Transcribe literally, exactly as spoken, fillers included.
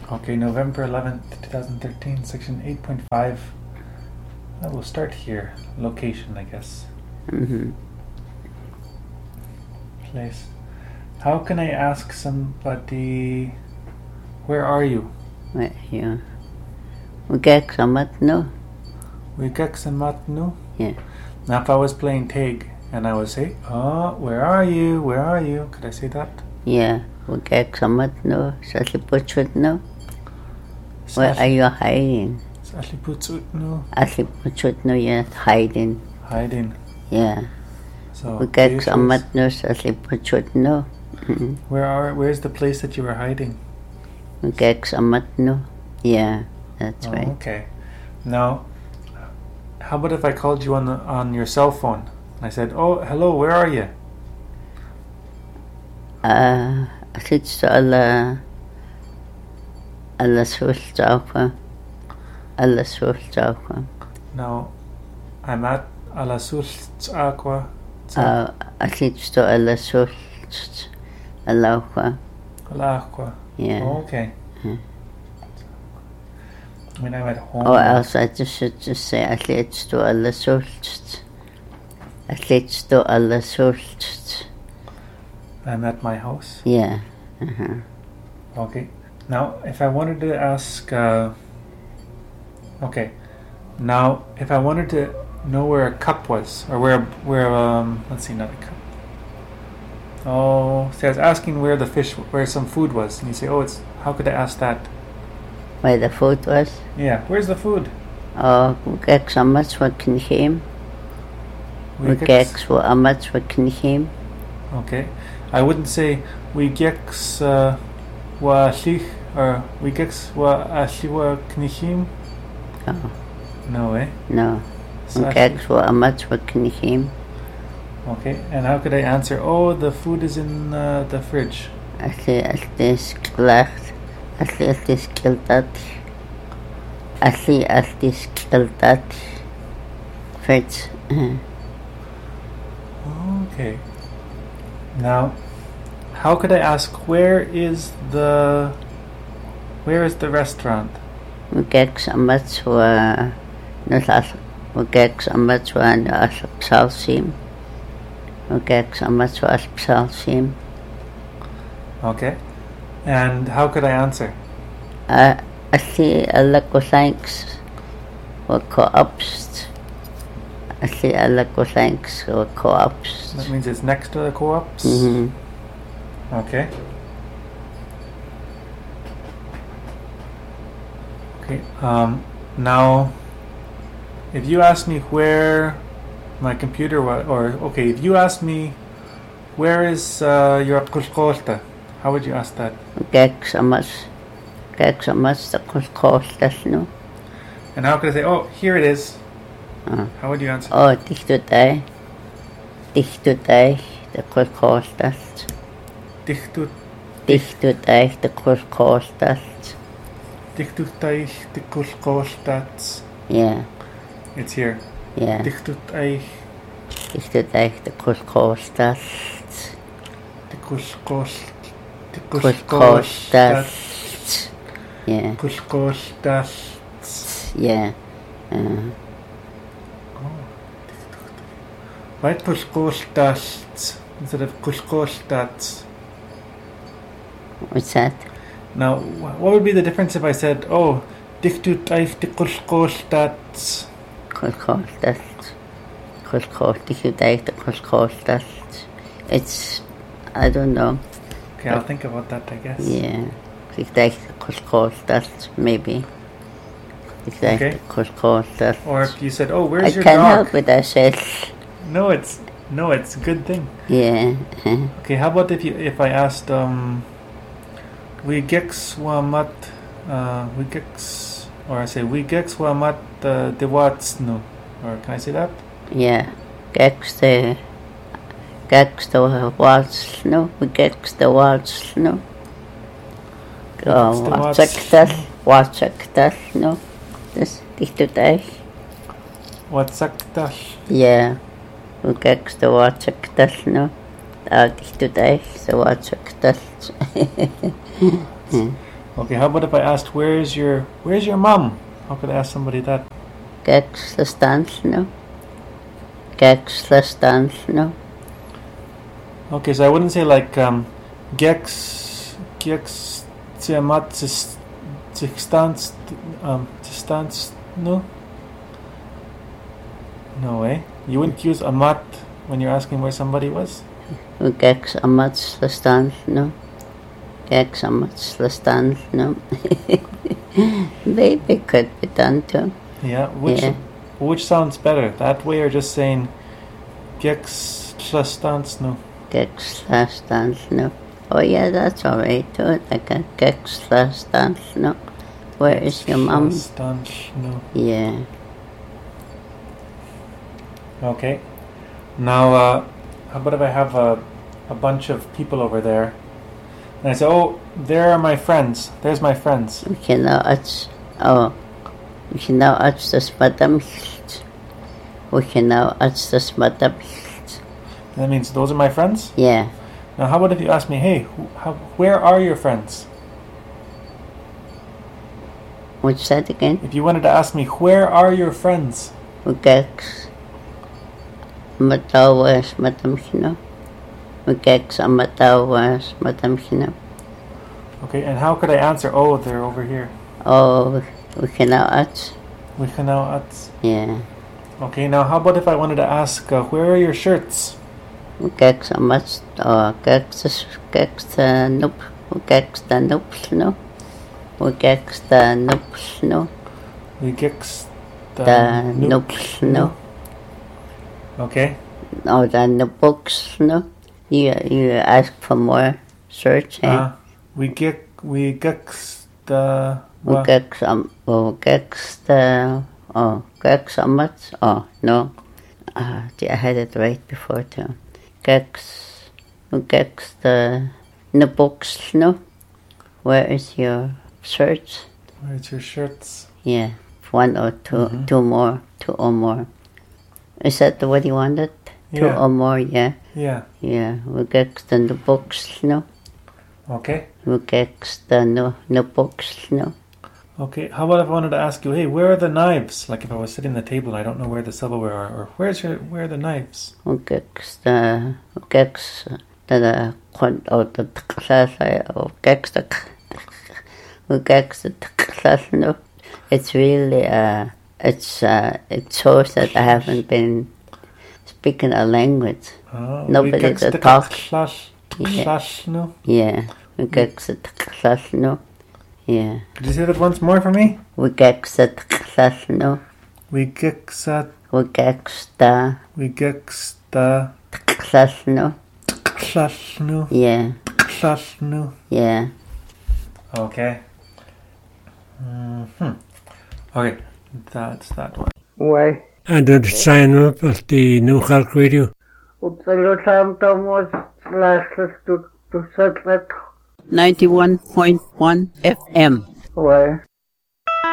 Okay, November eleventh, twenty thirteen, section eight point five. Uh, we'll start here. Location, I guess. Mm-hmm. Place. How can I ask somebody, where are you? Where you? We get some at no. We get some matnu. Yeah. Now, if I was playing tag and I would say, oh, where are you? Where are you? Could I say that? Yeah. We get some at no. Sally Butchwood no. Where are you hiding? Sally Butchwood no. Ashley Butchwood no. You're hiding. Hiding. Yeah. So we get some at no. Sally Butchwood no. Where are? Where's the place that you were hiding? We get some at no. Yeah, that's oh, right. Okay. Now, how about if I called you on the, on your cell phone? I said, "Oh, hello, where are you?" Uh, I said to Allah, Allah Sultana, Allah Sultana. Now, I'm at Ala Sults Aqua. Uh, I said to Allah Sultana, Allah Aqua. Yeah. Oh, okay. Hmm. When I'm at home. Or else I just should just say, I said to Allah Sultana. I said to Allah Sultana. I'm at my house. Yeah. Uh-huh. Okay. Now, if I wanted to ask, uh, okay. Now, if I wanted to know where a cup was, or where, where, um, let's see, not a cup. Oh, see, I was asking where the fish, where some food was, and you say, oh, it's. How could I ask that? Where the food was? Yeah. Where's the food? Oh, we get some much what can him. We get so much what can him. Okay. I wouldn't say we geks uh, wa shich or we geks wa ashiwa knihim. Oh. No, eh? No. We get so much what can him. Okay. And how could I answer? Oh, the food is in uh, the fridge. I say, I this glass. I say, this kiltat. I say, this kiltat. Fridge. Okay. Now, how could I ask where is the where is the restaurant? We get so much wa we get so much wa salsim. We get so much wa salsim. Okay. And how could I answer? Uh, I see a lot of thanks for co-ops. I see a lot of thanks for co-ops. That means it's next to the co-ops? Mm-hmm. Okay. Okay. Um, now, if you ask me where my computer was, or, okay, if you ask me where is uh, your kulkolta, how would you ask that? Get so much, get so much the kulkolta, no? And how could I say, oh, here it is? Uh, how would you answer? Oh, dichtutay. Dichtutay, the kulkolta. Dichtut. Dichtutay, the kulkolta. Dichtutay, the kulkolta. Yeah. It's here. Yeah. Dichtutay. Dichtutay, the kulkolta. The kulkolta. The kulkolta. Yeah. Kulkolta. Yeah. Uh, Why kulkolta instead of kulkolta? What's that? Now, what would be the difference if I said, oh, diktu taif di kulkolta? Kulkolta. Kulkolta, diktu taif di kulkolta. It's, I don't know. Okay, I'll think about that, I guess. Yeah. Diktu taif di kulkolta, maybe. Okay. Kulkolta. Or if you said, oh, where's I your can't dog? help it, I said. No, it's no, it's a good thing. Yeah. Okay, how about if you if I asked um we gex wamat uh we gex or I say we gex wamat uh, de wats no, or can I say that? Yeah. Gex the gex the wats no, we gex the wats no. Oh, what's that? What's that? No. This diktu taif. What's that? Yeah. We get the water cut no. Out today, the water cut. Okay, how about if I asked, where's your where's your mom? How could I ask somebody that? Gex the stance, no. Gex the stance, no. Okay, so I wouldn't say like um, Gex Gex Tiamat Stance um Stance no. No way. You wouldn't use amat when you're asking where somebody was? Gex amat the stance, no. Gex amat the stance, no. Maybe could be done too. Yeah, which Yeah. which sounds better? That way or just saying Gex stance no? Gex slash dance, no. Oh yeah, that's alright too. Like a gex slash dance, no. Where is your mom? Stance no. Yeah. Okay. Now, uh, how about if I have a, a bunch of people over there, and I say, "Oh, there are my friends. There's my friends." We can now watch. Oh, we can now watch the madam. We can now watch the madam. That means those are my friends. Yeah. Now, how about if you ask me, "Hey, who, how, where are your friends?" What's that again? If you wanted to ask me, "Where are your friends?" We gex. Matawas madam sino. We gex a matawas madam sino. Okay, and how could I answer? Oh, they're over here. Oh, we can now watch. We can now at. Yeah. Okay, now how about if I wanted to ask, uh, where are your shirts? We gex a much. Oh, gex gex the nope. We gex the nope no. We gex the nope no. We gex the, The nope, nope no. Okay. Oh, then the books, no? You you ask for more search, eh? Uh, we get we gex the. We What? get some, we get the, oh, get some much, oh, no. Uh, I had it right before too. Gex, we get the, the books, no? Where is your search? Where's your shirts? Yeah, one or two, Mhm. two more, two or more. Is that what you wanted? Two Yeah. or more, yeah. Yeah. Yeah, we get the books, no? Okay. We get the no, no books, no? Okay. How about if I wanted to ask you, hey, where are the knives? Like if I was sitting at the table, I don't know where the silverware are, or where's your where are the knives? We get the, we get the, the, oh, the class, we get the, we get the class, no? It's really, uh, it's, uh, it shows that I haven't been speaking a language. Oh, Nobody we gex that the talks. clash, Yeah. clash, no. Yeah, we get the class, no? Yeah. Could you say that once more for me? We get the class, no? We gex at We get the we gex the class, no? clash, no. Yeah, Clash, no. yeah. Okay. Hmm. Okay, that's that one. Why? And then sign up at the New Clark Radio. Why? ninety-one point one F M. Why?